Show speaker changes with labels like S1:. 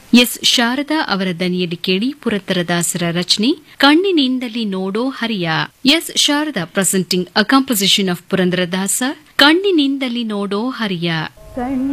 S1: S Sharada ಅವರ ದನಿಯಲ್ಲಿ ಕೇಳಿ ಪುರಂದರದಾಸರ ರಚನೆ ಕಣ್ಣಿನಿಂದಲಿ ನೋಡೋ ಹರಿಯ. S Sharada presenting a composition of Purandaradasa ಕಣ್ಣಿನಿಂದಲಿ ನೋಡೋ ಹರಿಯ.